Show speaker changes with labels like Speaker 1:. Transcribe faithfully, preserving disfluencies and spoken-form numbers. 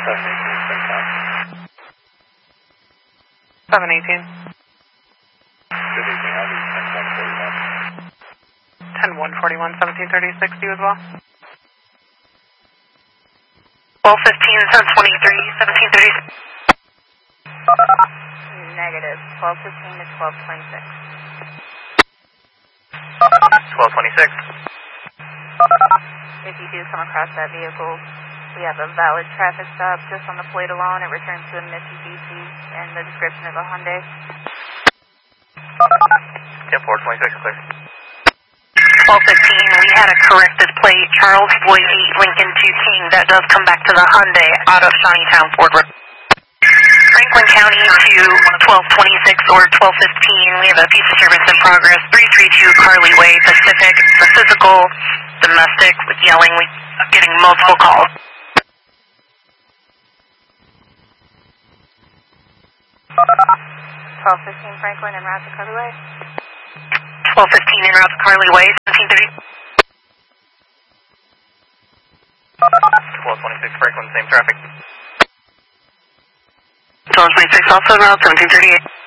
Speaker 1: seven eighteen. ten one forty-one, seventeen thirty-six, you as well? twelve fifteen, ten twenty-three, seventeen thirty-six.
Speaker 2: Negative, twelve fifteen to twelve twenty-six.
Speaker 3: twelve twenty-six.
Speaker 2: If you do come across that vehicle, we have a valid traffic stop just on the plate alone. It returns to a Mitsubishi and the description of a Hyundai.
Speaker 3: ten four twenty-six, clear.
Speaker 1: twelve fifteen, we had a corrected plate, Charles Boyd eight, Lincoln two King. That does come back to the Hyundai out of Shawneetown, Ford Road. Franklin County to twelve twenty-six or twelve fifteen, we have a piece of service in progress, three three two Carly Way, Pacific, the physical, domestic, with yelling, we getting multiple calls.
Speaker 2: twelve fifteen Franklin en route to Carly Way.
Speaker 1: twelve fifteen en route to Carly Way, seventeen thirty.
Speaker 3: twelve twenty-six Franklin, same traffic.
Speaker 1: twelve twenty-six also en route, seventeen thirty-eight.